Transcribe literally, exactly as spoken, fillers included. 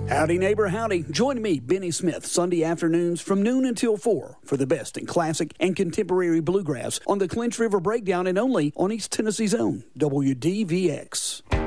Howdy, neighbor, howdy. Join me, Benny Smith, Sunday afternoons from noon until four for the best in classic and contemporary bluegrass on the Clinch River Breakdown and only on East Tennessee's own W D V X.